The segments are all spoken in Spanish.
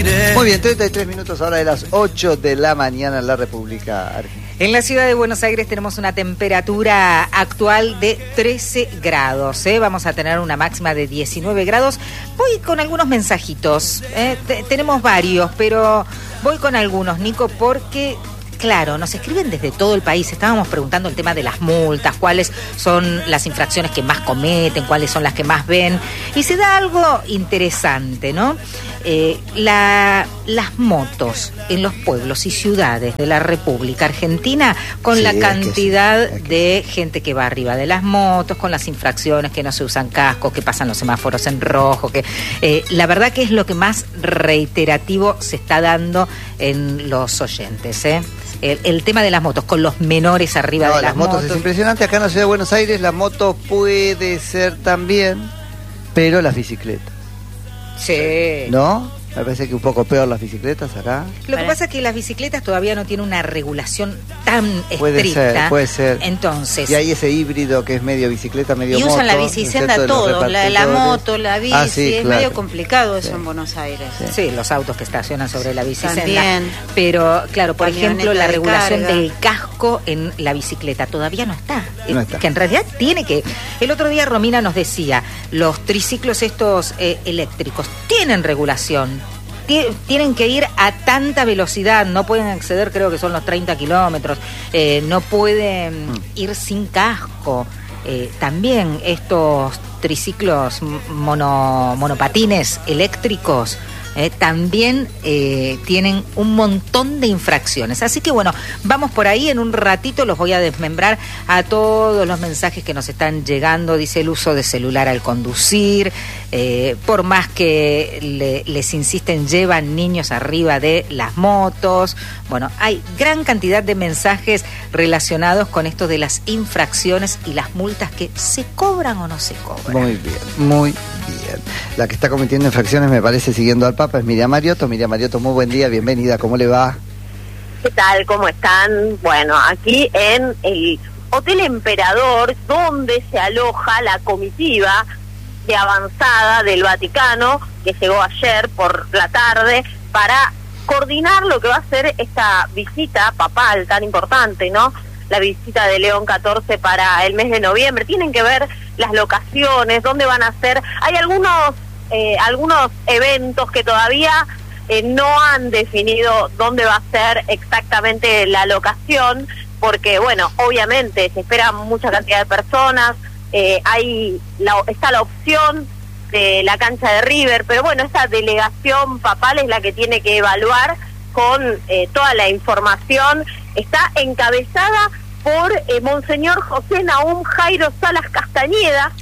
Muy bien, 33 minutos ahora de las 8 de la mañana en la República Argentina. En la ciudad de Buenos Aires tenemos una temperatura actual de 13 grados. Vamos a tener una máxima de 19 grados. Voy con algunos mensajitos. Tenemos varios, pero voy con algunos, Nico, porque... Claro, nos escriben desde todo el país. Estábamos preguntando el tema de las multas, cuáles son las infracciones que más cometen, cuáles son las que más ven. Y se da algo interesante, ¿no? Las motos en los pueblos y ciudades de la República Argentina, con la cantidad de gente que va arriba de las motos, con las infracciones, que no se usan cascos, que pasan los semáforos en rojo, que la verdad que es lo que más reiterativo se está dando en los oyentes, El tema de las motos, con los menores arriba de las motos. Es impresionante. Acá en la ciudad de Buenos Aires la moto puede ser también, pero las bicicletas. Sí. ¿No? Me parece que un poco peor las bicicletas acá. Lo que pasa es que las bicicletas todavía no tienen una regulación tan estricta. Puede ser. Entonces. Y hay ese híbrido que es medio bicicleta, medio moto. Y usan la bicisenda todo, la moto, la bici, sí, es claro. medio complicado eso en Buenos Aires. Sí, los autos que estacionan sobre la bicisenda. También. Pero, claro, por ejemplo, la regulación carga del casco en la bicicleta todavía no está. No está. Que en realidad tiene que... El otro día Romina nos decía, los triciclos estos eléctricos tienen regulación. Tienen que ir a tanta velocidad, no pueden exceder, creo que son los 30 kilómetros, no pueden ir sin casco. También estos triciclos monopatines eléctricos también tienen un montón de infracciones. Así que bueno, vamos por ahí. En un ratito los voy a desmembrar a todos los mensajes que nos están llegando. Dice el uso de celular al conducir, por más que les insisten, llevan niños arriba de las motos. Bueno, hay gran cantidad de mensajes relacionados con esto de las infracciones y las multas que se cobran o no se cobran. Muy bien, muy bien. La que está cometiendo infracciones, me parece, siguiendo al Papa, es Miriam Mariotto. Miriam Mariotto, muy buen día, bienvenida, ¿cómo le va? ¿Qué tal? ¿Cómo están? Bueno, aquí en el Hotel Emperador, donde se aloja la comitiva de avanzada del Vaticano, que llegó ayer por la tarde, para coordinar lo que va a ser esta visita papal tan importante, ¿no? La visita de León XIV para el mes de noviembre. Tienen que ver las locaciones, dónde van a ser. Hay algunos eventos que todavía no han definido dónde va a ser exactamente la locación, porque, bueno, obviamente se espera mucha cantidad de personas. Está la opción de la cancha de River, pero bueno, esta delegación papal es la que tiene que evaluar con toda la información. Está encabezada por Monseñor José Nahum Jairo Salas Castañeda.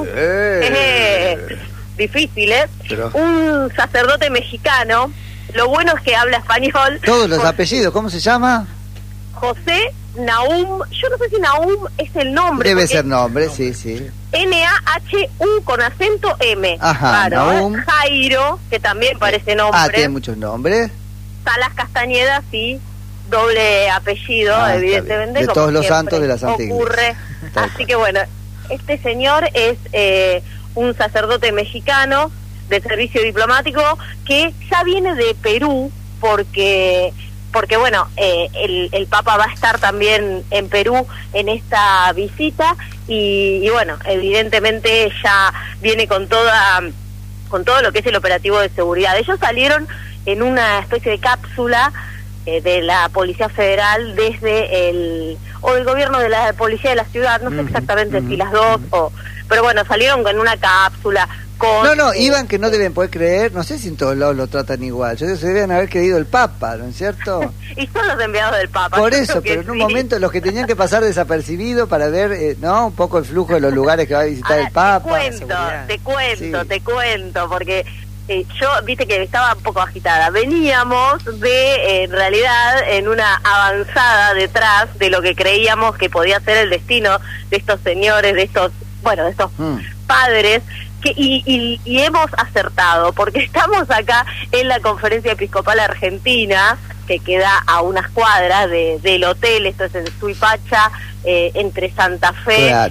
Difícil, Pero... un sacerdote mexicano. Lo bueno es que habla español. Todos los apellidos, ¿cómo se llama? José Nahum, yo no sé si Nahum es el nombre. Debe ser nombre, sí. Nahu con acento M. Ajá, claro, Nahum. Jairo, que también parece nombre. Tiene muchos nombres. Salas Castañeda, sí, doble apellido, evidentemente. De como todos los siempre santos de la Santa Iglesia. Ocurre. Así que bueno, este señor es un sacerdote mexicano de servicio diplomático que ya viene de Perú porque bueno, el Papa va a estar también en Perú en esta visita y bueno, evidentemente ya viene con todo lo que es el operativo de seguridad. Ellos salieron en una especie de cápsula de la Policía Federal desde el gobierno de la Policía de la Ciudad, no sé exactamente si las dos, pero bueno, salieron con una cápsula. Iban que no deben poder creer, no sé si en todos lados lo tratan igual, yo creo que se deben haber creído el Papa, ¿no es cierto? Y son los enviados del Papa. Por eso, pero en un momento los que tenían que pasar desapercibidos para ver, un poco el flujo de los lugares que va a visitar el Papa. Te cuento, porque yo, viste que estaba un poco agitada. Veníamos en realidad, en una avanzada detrás de lo que creíamos que podía ser el destino de estos señores, de estos padres, y hemos acertado, porque estamos acá en la Conferencia Episcopal Argentina, que queda a unas cuadras del hotel. Esto es en Suipacha, entre Santa Fe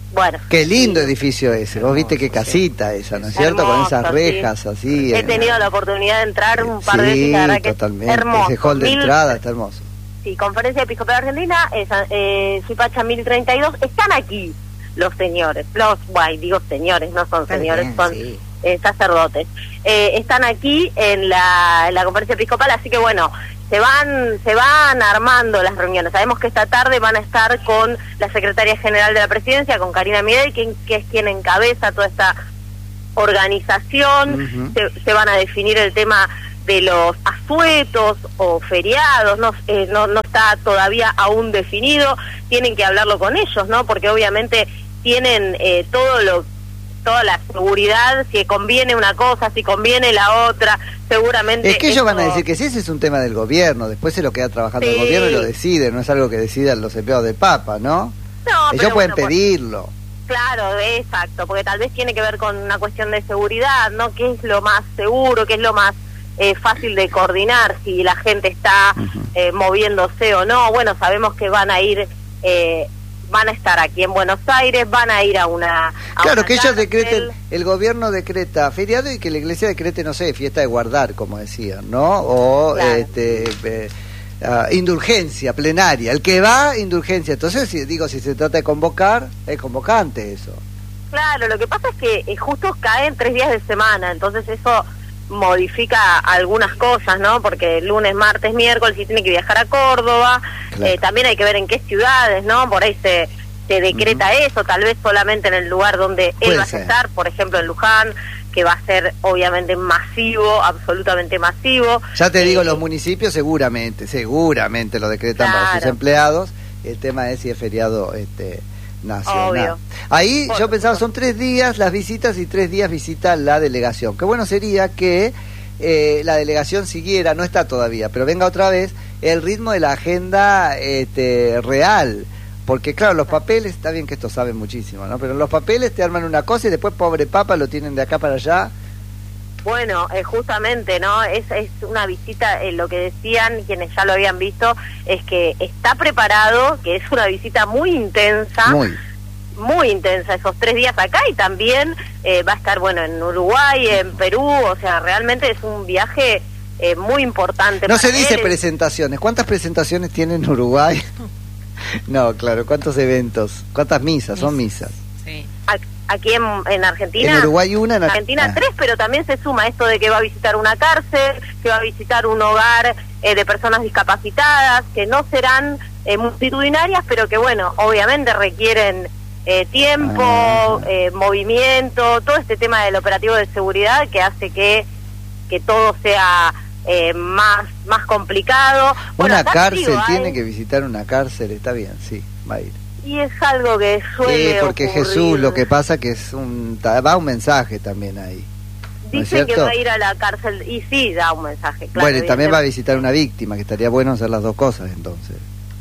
Bueno. Qué lindo edificio ese, vos viste qué casita esa, ¿no es cierto? Hermoso, con esas rejas así. He tenido la oportunidad de entrar un par de veces, la verdad que totalmente. es hermoso. Ese hall de entrada está hermoso. Sí, Conferencia Episcopal Argentina, Suipacha 1032, están aquí los señores, digo señores, no son señores, son sacerdotes. Están aquí en la Conferencia Episcopal, así que bueno, se van armando las reuniones. Sabemos que esta tarde van a estar con la Secretaria General de la Presidencia, con Karina Midei, que es quien encabeza toda esta organización. Se van a definir el tema de los asuetos o feriados, no está todavía aún definido, tienen que hablarlo con ellos, ¿no? Porque obviamente tienen toda la seguridad, si conviene una cosa, si conviene la otra, seguramente... Es que ellos van a decir que sí, ese es un tema del gobierno, después se lo queda trabajando el gobierno y lo decide, no es algo que decidan los empleados del Papa, ¿no? No, ellos pueden pedirlo. Claro, exacto, porque tal vez tiene que ver con una cuestión de seguridad, ¿no? ¿Qué es lo más seguro, qué es lo más fácil de coordinar, si la gente está moviéndose o no? Bueno, sabemos que van a estar aquí en Buenos Aires, van a ir a una... Claro, que ellos decreten, el gobierno decreta feriado y que la iglesia decrete, no sé, fiesta de guardar, como decían, ¿no? O indulgencia plenaria. El que va, indulgencia. Entonces, si se trata de convocar, es convocante eso. Claro, lo que pasa es que justo caen 3 días de semana, entonces eso modifica algunas cosas, ¿no? Porque lunes, martes, miércoles, si tiene que viajar a Córdoba, claro. También hay que ver en qué ciudades, ¿no? Por ahí se decreta eso, tal vez solamente en el lugar donde él va a estar, por ejemplo en Luján, que va a ser obviamente masivo, absolutamente masivo. Ya te digo, los municipios seguramente lo decretan para sus empleados. El tema es si es feriado nacional. Obvio. Ahí yo pensaba, son 3 días las visitas y 3 días visita la delegación. Qué bueno sería que la delegación siguiera, no está todavía, pero venga otra vez el ritmo de la agenda real. Porque claro, los papeles, está bien que esto saben muchísimo, ¿no? Pero los papeles te arman una cosa y después, pobre Papa, lo tienen de acá para allá. Bueno, justamente, ¿no? Es una visita, lo que decían quienes ya lo habían visto, es que está preparado, que es una visita muy intensa. Muy intensa, esos 3 días acá, y también va a estar, bueno, en Uruguay, en Perú, o sea, realmente es un viaje muy importante. No se dice presentaciones. ¿Cuántas presentaciones tiene en Uruguay? No, claro, ¿cuántos eventos? ¿Cuántas misas? Son misas. Sí. Aquí en Argentina. En Uruguay una. En Argentina 3, pero también se suma esto de que va a visitar una cárcel, que va a visitar un hogar de personas discapacitadas, que no serán multitudinarias, pero que bueno, obviamente requieren tiempo, movimiento, todo este tema del operativo de seguridad que hace que todo sea más complicado. Una cárcel, tiene que visitar una cárcel, está bien, sí, va a ir. Y es algo que suele Sí, porque ocurrir. Jesús lo que pasa que va un mensaje también ahí. ¿No Dicen que va a ir a la cárcel, y sí, da un mensaje, claro. Bueno, y también va a visitar una víctima, que estaría bueno hacer las dos cosas entonces.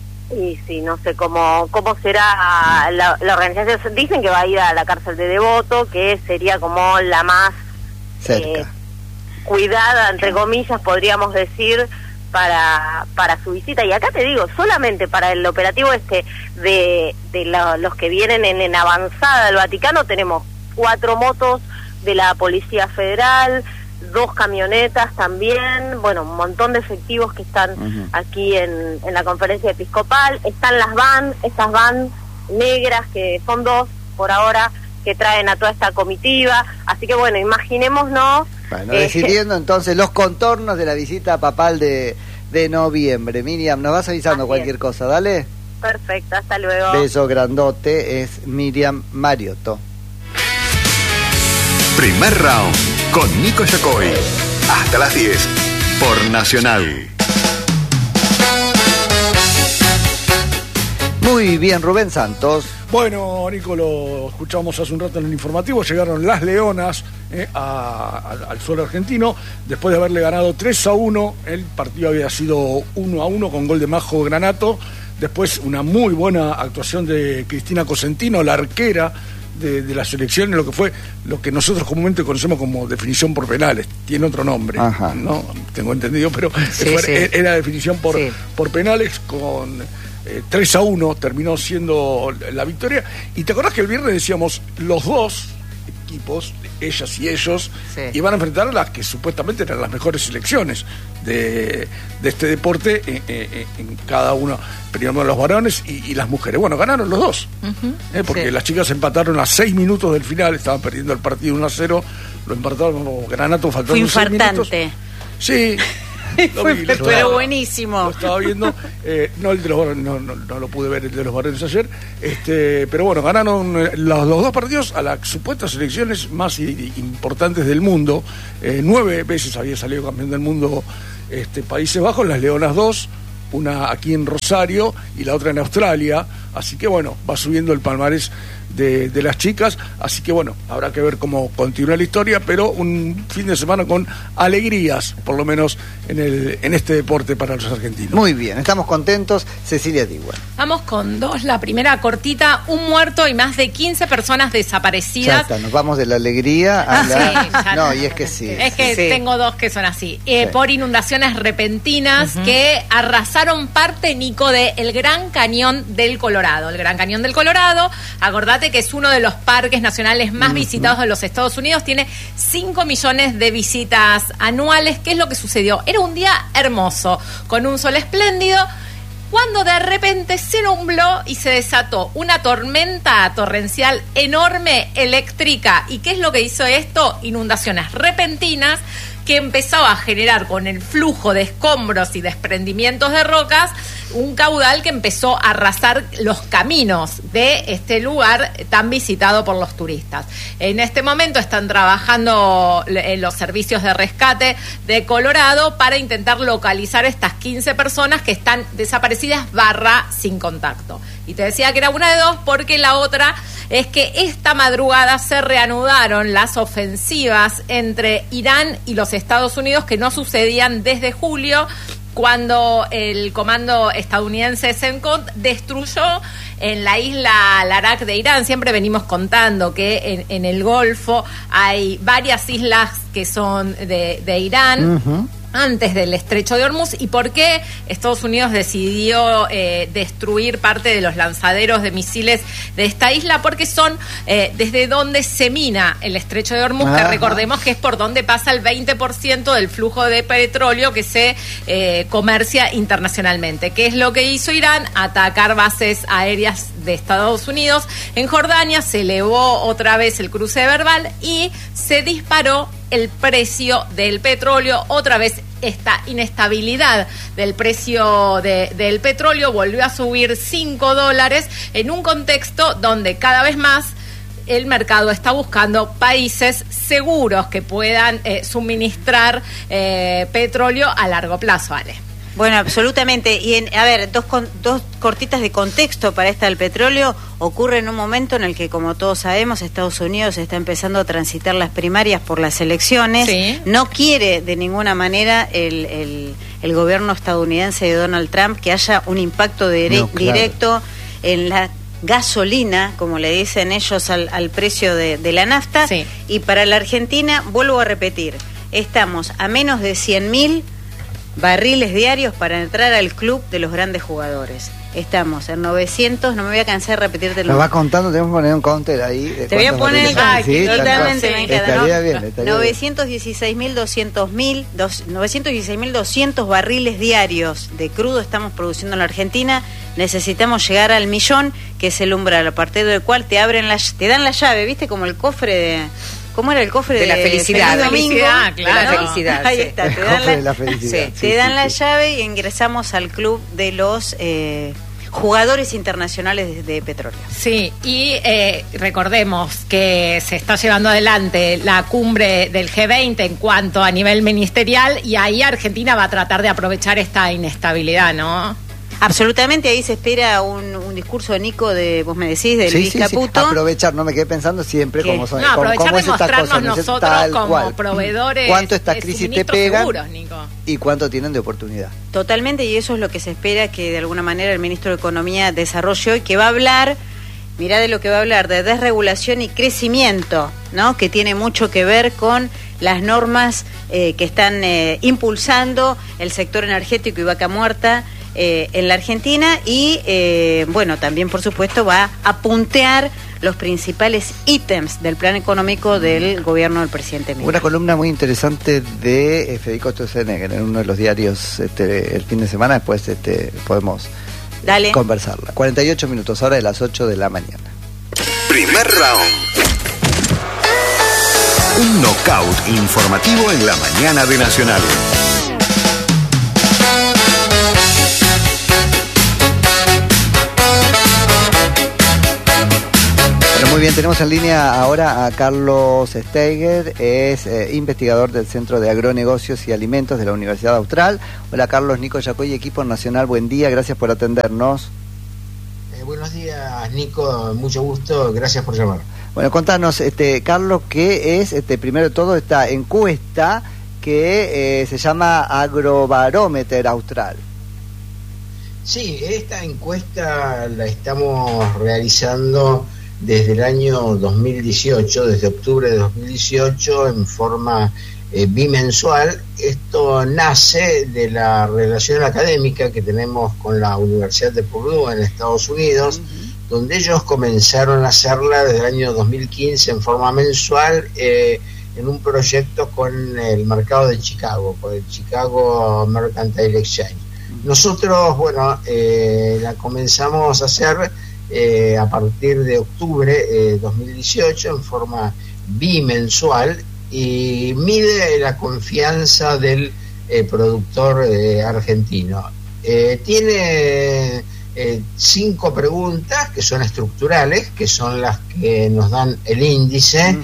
Y sí, no sé cómo será la organización. Dicen que va a ir a la cárcel de Devoto, que sería como la más cerca, cuidada, entre comillas, podríamos decir, para su visita. Y acá te digo, solamente para el operativo de los que vienen en avanzada del Vaticano, tenemos 4 motos de la Policía Federal, 2 camionetas también, bueno, un montón de efectivos que están aquí en la Conferencia Episcopal. Están estas van negras, que son 2 por ahora, que traen a toda esta comitiva. Así que bueno, imaginémonos. Bueno, decidiendo entonces los contornos de la visita papal de noviembre. Miriam, nos vas avisando cualquier cosa, dale. Perfecto, hasta luego. Beso grandote, es Miriam Mariotto. Primer round con Nico Yacoy. Hasta las 10 por Nacional. Muy bien, Rubén Santos. Bueno, Nico, lo escuchamos hace un rato en el informativo. Llegaron las Leonas al suelo argentino. Después de haberle ganado 3-1, el partido había sido 1-1 con gol de Majo Granato. Después una muy buena actuación de Cristina Cosentino, la arquera de la selección, en lo que nosotros comúnmente conocemos como definición por penales. Tiene otro nombre, no tengo entendido, pero era definición por penales, con 3-1 terminó siendo la victoria. Y te acordás que el viernes decíamos, los dos equipos, ellas y ellos, iban a enfrentar a las que supuestamente eran las mejores selecciones de este deporte en cada uno, primero los varones y las mujeres. Bueno, ganaron los dos, porque las chicas empataron a 6 minutos del final, estaban perdiendo el partido 1-0, lo empataron los Granatos faltando 6 minutos. Fue infartante. Sí. Pero buenísimo. Lo estaba viendo, no el de los varones, no lo pude ver el de los varones ayer, pero bueno, ganaron los dos partidos a las supuestas selecciones más importantes del mundo. 9 veces había salido campeón del mundo Países Bajos, las Leonas 2, una aquí en Rosario y la otra en Australia, así que bueno, va subiendo el palmarés de las chicas, así que bueno, habrá que ver cómo continúa la historia, pero un fin de semana con alegrías, por lo menos en este deporte para los argentinos. Muy bien, estamos contentos. Cecilia Digua. Vamos con 2, la primera cortita, un muerto y más de 15 personas desaparecidas. Ya está, nos vamos de la alegría a la... Sí, no, y es que sí. Es que tengo 2 que son así. Por inundaciones repentinas que arrasaron parte, Nico, de el Gran Cañón del Colorado. El Gran Cañón del Colorado, acordate que es uno de los parques nacionales más visitados de los Estados Unidos, tiene 5 millones de visitas anuales. ¿Qué es lo que sucedió? Era un día hermoso, con un sol espléndido, cuando de repente se nubló y se desató una tormenta torrencial enorme eléctrica. ¿Y qué es lo que hizo esto? Inundaciones repentinas que empezaba a generar, con el flujo de escombros y desprendimientos de rocas, un caudal que empezó a arrasar los caminos de este lugar tan visitado por los turistas. En este momento están trabajando los servicios de rescate de Colorado para intentar localizar estas 15 personas que están desaparecidas / sin contacto. Y te decía que era una de 2 porque la otra es que esta madrugada se reanudaron las ofensivas entre Irán y los Estados Unidos, que no sucedían desde julio, cuando el comando estadounidense CENTCOM destruyó en la isla Larak de Irán. Siempre venimos contando que en el Golfo hay varias islas que son de Irán, antes del estrecho de Hormuz. ¿Y por qué Estados Unidos decidió destruir parte de los lanzaderos de misiles de esta isla? Porque son desde donde se mina el estrecho de Hormuz, que recordemos que es por donde pasa el 20% del flujo de petróleo que se comercia internacionalmente. ¿Qué es lo que hizo Irán? Atacar bases aéreas de Estados Unidos. En Jordania se elevó otra vez el cruce verbal y se disparó el precio del petróleo. Otra vez esta inestabilidad del precio del petróleo volvió a subir $5 en un contexto donde cada vez más el mercado está buscando países seguros que puedan suministrar petróleo a largo plazo, Ale. Bueno, absolutamente. Y a ver, dos cortitas de contexto para esta del petróleo. Ocurre en un momento en el que, como todos sabemos, Estados Unidos está empezando a transitar las primarias por las elecciones. Sí. No quiere de ninguna manera el gobierno estadounidense de Donald Trump que haya un impacto directo en la gasolina, como le dicen ellos, al precio de la nafta. Sí. Y para la Argentina, vuelvo a repetir, estamos a menos de 100.000 barriles diarios para entrar al club de los grandes jugadores. Estamos en 900, no me voy a cansar de repetirte. Lo vas contando, tenemos que poner un counter ahí. Te voy a poner totalmente, me encanta, ¿no? Estaría bien. 916.200 barriles diarios de crudo estamos produciendo en la Argentina. Necesitamos llegar al 1.000.000, que es el umbral a partir del cual te dan la llave, ¿viste? Como el cofre de... ¿Cómo era el cofre de la felicidad? Feliz Domingo, claro. De la felicidad. Ahí está, te dan la llave y ingresamos al club de los jugadores internacionales de petróleo. Sí, y recordemos que se está llevando adelante la cumbre del G20 en cuanto a nivel ministerial, y ahí Argentina va a tratar de aprovechar esta inestabilidad, ¿no? Absolutamente, ahí se espera un discurso de Nico, vos me decís, de Luis Caputo. Aprovechar, no me quedé pensando siempre como son. No, aprovechar de mostrarnos nosotros como cual. Proveedores. ¿Cuánto esta crisis te pega? Seguros, Nico. ¿Y cuánto tienen de oportunidad? Totalmente, y eso es lo que se espera que de alguna manera el ministro de Economía desarrolle hoy, que va a hablar, mirá de lo que va a hablar, de desregulación y crecimiento, ¿no? Que tiene mucho que ver con las normas que están impulsando el sector energético y Vaca Muerta. en la Argentina y, bueno, también por supuesto va a puntear los principales ítems del plan económico del gobierno del presidente Milei. Una columna muy interesante de Federico Sturzenegger en uno de los diarios el fin de semana, después podemos conversarla. 48 minutos, ahora de las 8 de la mañana. Primer round. Un knockout informativo en la mañana de Nacional. Muy bien, tenemos en línea ahora a Carlos Steiger, es investigador del Centro de Agronegocios y Alimentos de la Universidad Austral. Hola Carlos, Nico Yacoy, equipo nacional, buen día, gracias por atendernos. Buenos días Nico, mucho gusto, gracias por llamar. Bueno, contanos, Carlos, ¿qué es, primero de todo, esta encuesta que se llama Agrobarómetro Austral? Sí, esta encuesta la estamos realizando desde el año 2018, desde octubre de 2018, en forma bimensual. Esto nace de la relación académica que tenemos con la Universidad de Purdue en Estados Unidos, donde ellos comenzaron a hacerla desde el año 2015 en forma mensual, en un proyecto con el mercado de Chicago, con el Chicago Mercantile Exchange. Nosotros, bueno, la comenzamos a hacer a partir de octubre 2018 en forma bimensual y mide la confianza del productor argentino. Tiene 5 preguntas que son estructurales, que son las que nos dan el índice.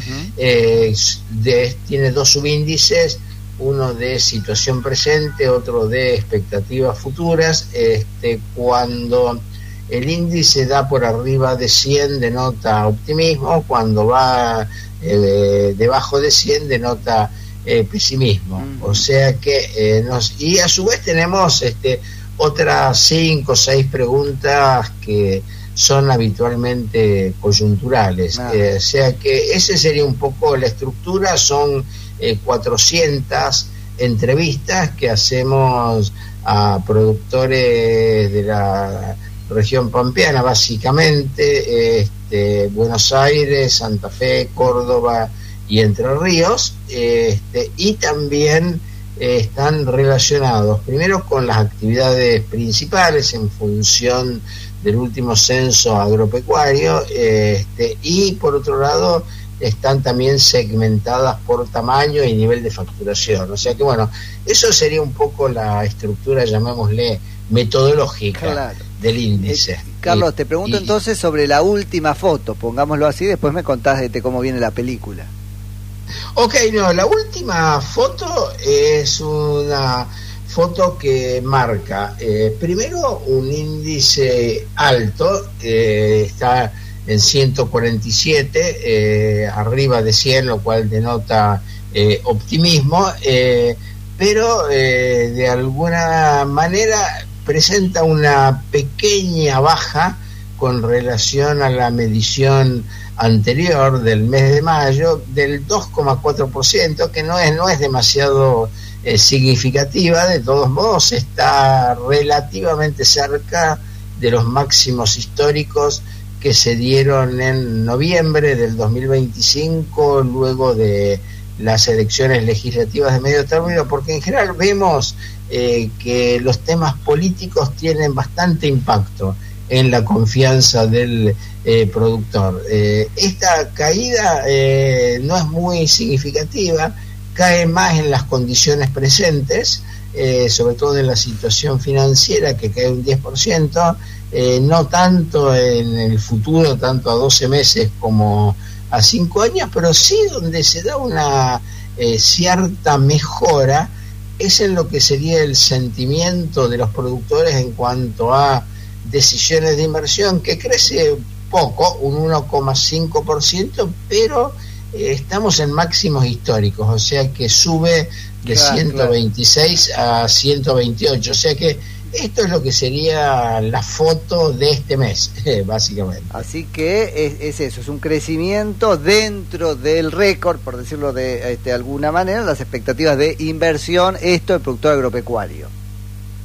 Tiene 2 subíndices, uno de situación presente, otro de expectativas futuras. Cuando el índice da por arriba de 100 denota optimismo, cuando va debajo de 100 denota pesimismo. O sea que y a su vez tenemos otras 5 o 6 preguntas que son habitualmente coyunturales. O sea que ese sería un poco la estructura. Son 400 entrevistas que hacemos a productores de la región pampeana, básicamente, Buenos Aires, Santa Fe, Córdoba y Entre Ríos, y también están relacionados primero con las actividades principales en función del último censo agropecuario, y por otro lado están también segmentadas por tamaño y nivel de facturación. O sea que bueno, eso sería un poco la estructura, llamémosle metodológica, del índice. Carlos, te pregunto entonces sobre la última foto, pongámoslo así, después me contás cómo viene la película. Ok, la última foto es una foto que marca primero un índice alto, está en 147, arriba de 100, lo cual denota optimismo, pero de alguna manera presenta una pequeña baja con relación a la medición anterior del mes de mayo del 2,4%, que no es demasiado significativa. De todos modos está relativamente cerca de los máximos históricos que se dieron en noviembre del 2025, luego de las elecciones legislativas de medio término, porque en general vemos que los temas políticos tienen bastante impacto en la confianza del productor. Esta caída no es muy significativa, cae más en las condiciones presentes, sobre todo en la situación financiera, que cae un 10%, no tanto en el futuro, tanto a 12 meses como a 5 años, pero sí donde se da una cierta mejora es en lo que sería el sentimiento de los productores en cuanto a decisiones de inversión, que crece poco, un 1,5%, pero estamos en máximos históricos, o sea que sube de 126 a 128, o sea que esto es lo que sería la foto de este mes, básicamente. Así que es eso, es un crecimiento dentro del récord, por decirlo de alguna manera, las expectativas de inversión, esto del productor agropecuario.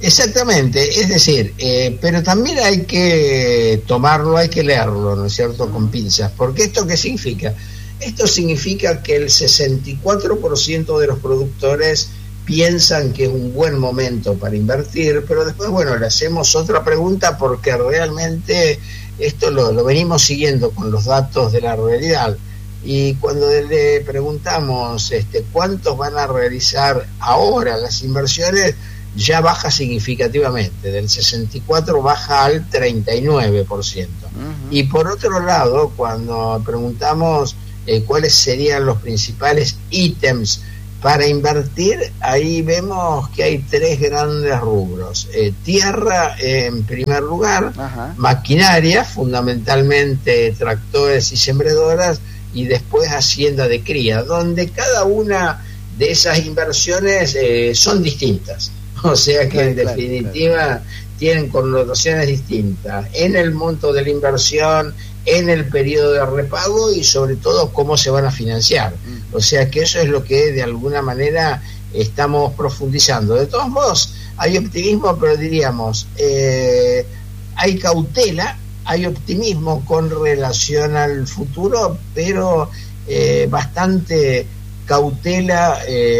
Exactamente, es decir, pero también hay que tomarlo, hay que leerlo, ¿no es cierto?, con pinzas, porque ¿esto qué significa? Esto significa que el 64% de los productores piensan que es un buen momento para invertir, pero después, bueno, le hacemos otra pregunta porque realmente esto lo venimos siguiendo con los datos de la realidad. Y cuando le preguntamos cuántos van a realizar ahora las inversiones, ya baja significativamente, del 64 baja al 39%. Uh-huh. Y por otro lado, cuando preguntamos cuáles serían los principales ítems para invertir, ahí vemos que hay 3 grandes rubros. Tierra en primer lugar, uh-huh. Maquinaria, fundamentalmente tractores y sembradoras, y después hacienda de cría, donde cada una de esas inversiones son distintas. O sea que en definitiva tienen connotaciones distintas en el monto de la inversión, en el periodo de repago y sobre todo cómo se van a financiar. O sea que eso es lo que de alguna manera estamos profundizando. De todos modos, hay optimismo, pero diríamos, hay cautela, hay optimismo con relación al futuro, pero bastante cautela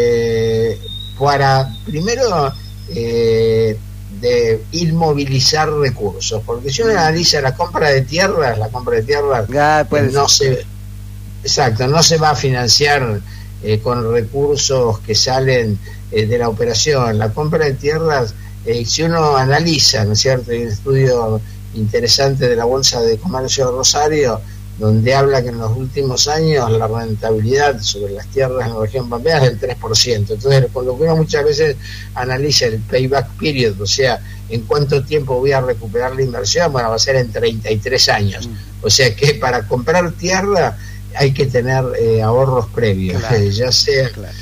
para, primero, de inmovilizar recursos, porque si uno analiza la compra de tierras no se va a financiar con recursos que salen de la operación. La compra de tierras, si uno analiza, ¿no es cierto?, hay un estudio interesante de la Bolsa de Comercio de Rosario, donde habla que en los últimos años la rentabilidad sobre las tierras en la región pampeana es del 3%. Entonces, con lo que uno muchas veces analiza el payback period, o sea, en cuánto tiempo voy a recuperar la inversión, bueno, va a ser en 33 años. O sea que para comprar tierra hay que tener ahorros previos, claro. Ya sea, claro.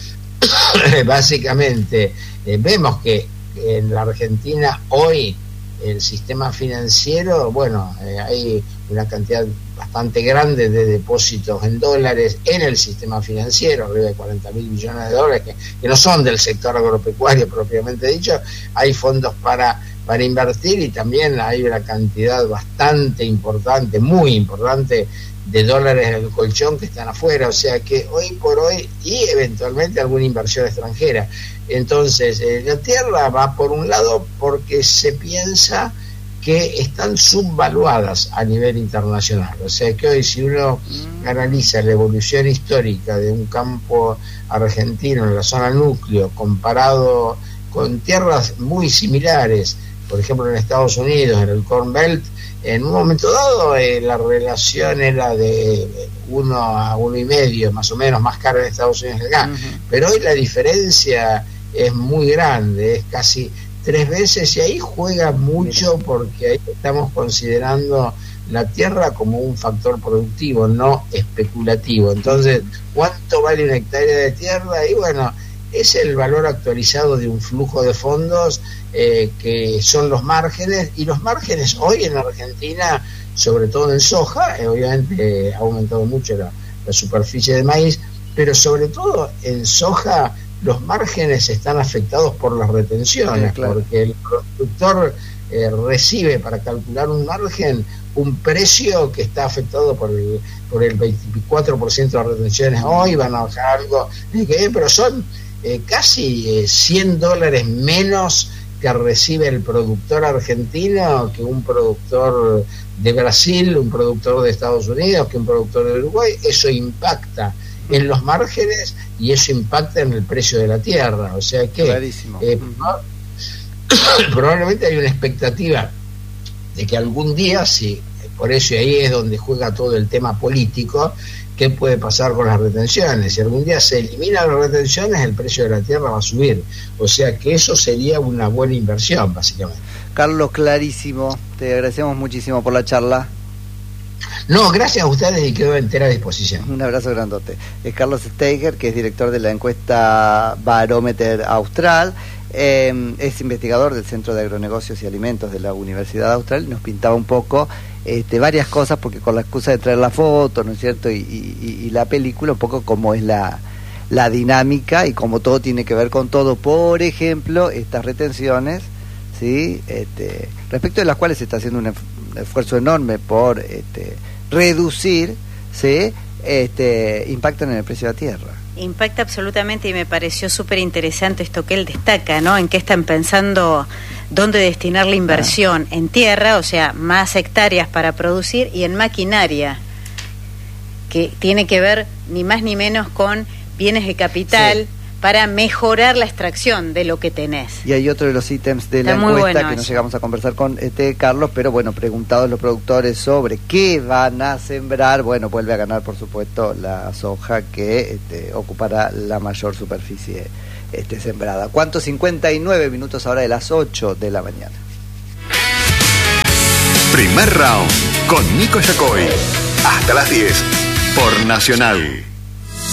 Básicamente, vemos que en la Argentina hoy el sistema financiero, bueno, hay una cantidad bastante grande de depósitos en dólares en el sistema financiero, arriba de 40.000 millones de dólares, que no son del sector agropecuario propiamente dicho. Hay fondos para invertir y también hay una cantidad bastante importante, muy importante, de dólares en el colchón que están afuera. O sea que hoy por hoy, y eventualmente alguna inversión extranjera. Entonces, la tierra va por un lado porque se piensa que están subvaluadas a nivel internacional. O sea que hoy, si uno analiza la evolución histórica de un campo argentino en la zona núcleo comparado con tierras muy similares, por ejemplo en Estados Unidos, en el Corn Belt, en un momento dado la relación era de 1 a 1,5, más o menos, más cara en Estados Unidos que acá. Uh-huh. Pero hoy la diferencia es muy grande, es casi 3 veces, y ahí juega mucho porque ahí estamos considerando la tierra como un factor productivo, no especulativo. Entonces, ¿cuánto vale una hectárea de tierra? Y bueno, es el valor actualizado de un flujo de fondos que son los márgenes, y los márgenes hoy en Argentina, sobre todo en soja, obviamente ha aumentado mucho la superficie de maíz, pero sobre todo en soja los márgenes están afectados por las retenciones, claro. Porque el productor recibe para calcular un margen un precio que está afectado por el 24% de retenciones. Hoy van a bajar algo, pero son casi $100 menos que recibe el productor argentino que un productor de Brasil, un productor de Estados Unidos, que un productor de Uruguay. Eso impacta en los márgenes y eso impacta en el precio de la tierra. O sea que probablemente hay una expectativa de que algún día, sí, por eso, y ahí es donde juega todo el tema político, qué puede pasar con las retenciones. Si algún día se eliminan las retenciones, el precio de la tierra va a subir. O sea que eso sería una buena inversión, básicamente. Carlos, clarísimo. Te agradecemos muchísimo por la charla. No, gracias a ustedes y quedo a entera disposición. Un abrazo grandote. Es Carlos Steiger, que es director de la encuesta Barómetro Austral. Es investigador del Centro de Agronegocios y Alimentos de la Universidad Austral, y nos pintaba un poco varias cosas, porque con la excusa de traer la foto, ¿no es cierto?, y la película, un poco cómo es la dinámica y cómo todo tiene que ver con todo. Por ejemplo, estas retenciones ¿sí? Respecto de las cuales se está haciendo un esfuerzo enorme por reducir, ¿sí? Impactan en el precio de la tierra. Impacta absolutamente, y me pareció súper interesante esto que él destaca, ¿no? En qué están pensando, dónde destinar la inversión, en tierra, o sea, más hectáreas para producir, y en maquinaria, que tiene que ver ni más ni menos con bienes de capital, para mejorar la extracción de lo que tenés. Y hay otro de los ítems de la encuesta que no llegamos a conversar con Carlos, pero bueno, preguntados los productores sobre qué van a sembrar, bueno, vuelve a ganar por supuesto la soja, que ocupará la mayor superficie sembrada. ¿Cuánto? 59 minutos ahora de las 8 de la mañana. Primer round con Nico Yacoy. Hasta las 10 por Nacional.